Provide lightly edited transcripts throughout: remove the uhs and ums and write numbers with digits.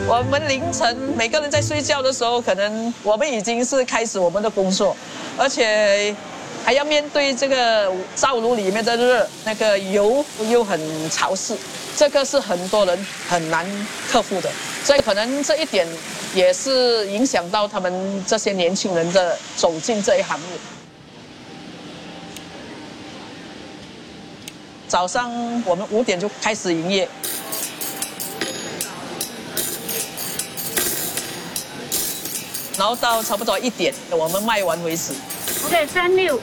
我们凌晨每个人在睡觉的时候，可能我们已经是开始我们的工作，而且还要面对这个灶炉里面的热，那个油又很潮湿，这个是很多人很难克服的，所以可能这一点也是影响到他们这些年轻人的走进这一行业。早上我们5点就开始营业，然后到差不多1点，我们卖完为止。 OK，36。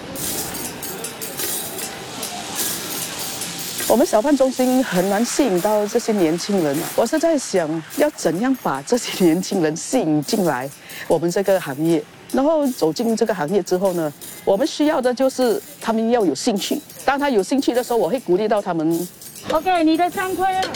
我们小贩中心很难吸引到这些年轻人，我是在想要怎样把这些年轻人吸引进来我们这个行业。然后走进这个行业之后呢，我们需要的就是他们要有兴趣。当他有兴趣的时候，我会鼓励到他们。 OK， 你的3块了。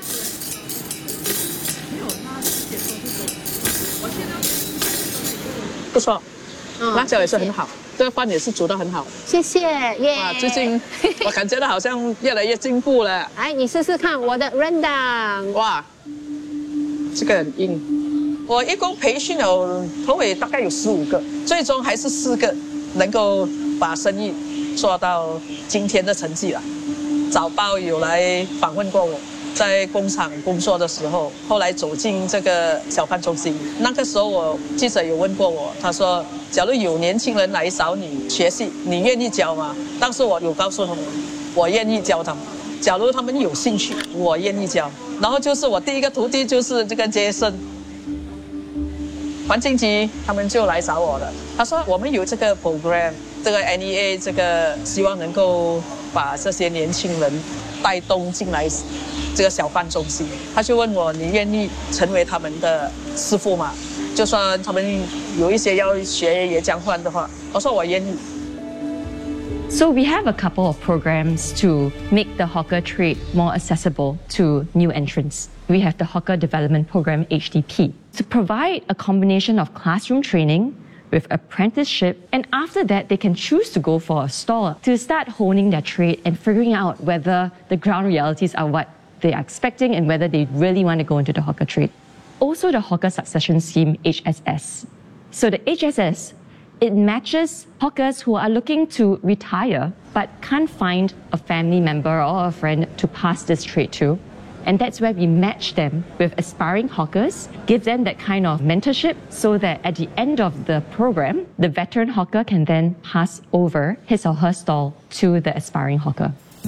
不错，辣椒也是很好，这个饭也是煮得很好。 谢谢耶！ 哇，最近我感觉到好像越来越进步了。 来，你试试看我的 rendang。 哇，这个很硬。我一共培训了头尾大概有15个，最终还是4个能够把生意做到今天的成绩了。早报有来访问过我，在工厂工作的时候，后来走进这个小贩中心，那个时候记者有问过我，他说：“假如有年轻人来找你学习，你愿意教吗？”当时我有告诉他们，我愿意教他们。假如他们有兴趣，我愿意教。然后就是我第一个徒弟就是这个Jason。环境局他们就来找我了，他说我们有这个 program， 这个 NEA 这个希望能够把这些年轻人带动进来这个小贩中心，他就问我你愿意成为他们的师傅吗？就算他们有一些要学椰浆饭的话，我说我愿意。 So we have a couple of programs to make the hawker trade more accessible to new entrants. We have the Hawker Development Program HDP to provide a combination of classroom training with apprenticeship, and after that they can choose to go for a stall to start honing their trade and figuring out whether the ground realities are what they are expecting and whether they really want to go into the hawker trade. Also the Hawker Succession Scheme HSS. So the HSS, it matches hawkers who are looking to retire but can't find a family member or a friend to pass this trade to. And that's where we match them with aspiring hawkers, give them that kind of mentorship so that at the end of the program, the veteran hawker can then pass over his or her stall to the aspiring hawker.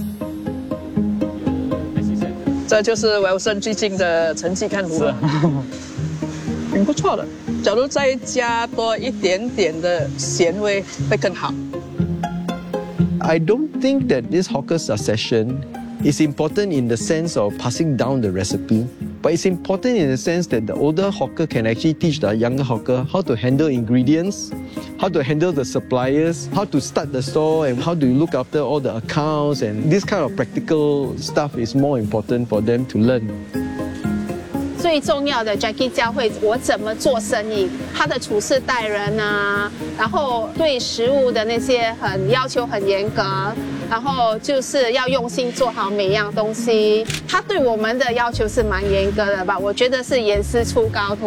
这就是Wilson最近的成绩看如何？挺不错的。假如再加多一点点的咸味会更好。 I don't think that this hawker succession is important in the sense of passing down the recipe, but it's important in the sense that the older hawker can actually teach the younger hawker how to handle ingredients, how to handle the suppliers, how to start the store, and how to look after all the accounts, and this kind of practical stuff is more important for them to learn. 最重要的 Jackie 教会我怎么做生意，他的处事待人啊，然后对食物的那些要求很严格，然后就是要用心做好每样东西。他对我们的要求是蛮严格的吧，我觉得是严师出高徒。